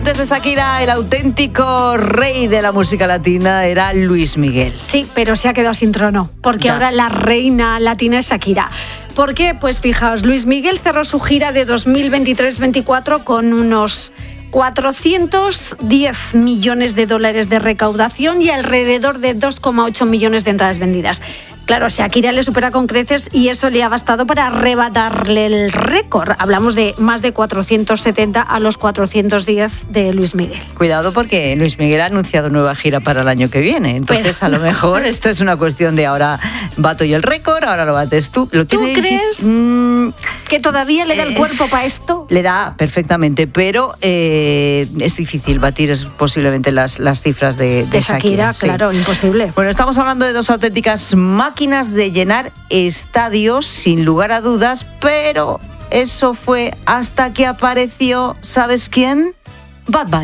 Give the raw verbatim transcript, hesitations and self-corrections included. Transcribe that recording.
Antes de Shakira, el auténtico rey de la música latina era Luis Miguel. Sí, pero se ha quedado sin trono, porque Ya. ahora la reina latina es Shakira. ¿Por qué? Pues fijaos, Luis Miguel cerró su gira de dos mil veintitrés veinticuatro con unos cuatrocientos diez millones de dólares de recaudación y alrededor de dos coma ocho millones de entradas vendidas. Claro, Shakira le supera con creces y eso le ha bastado para arrebatarle el récord. Hablamos de más de cuatrocientos setenta a los cuatrocientos diez de Luis Miguel. Cuidado porque Luis Miguel ha anunciado nueva gira para el año que viene. Entonces, Pero- a lo mejor esto es una cuestión de ahora bato yo el récord, ahora lo bates tú. ¿Lo ¿Tú tiene crees difícil? Mm, que todavía le da el Eh, cuerpo para esto? Le da perfectamente, pero eh, es difícil batir es, posiblemente las, las cifras de, de, De Shakira, sí. claro, imposible. Bueno, estamos hablando de dos auténticas máquinas de llenar estadios, sin lugar a dudas, pero eso fue hasta que apareció, ¿sabes quién? Bad Bunny.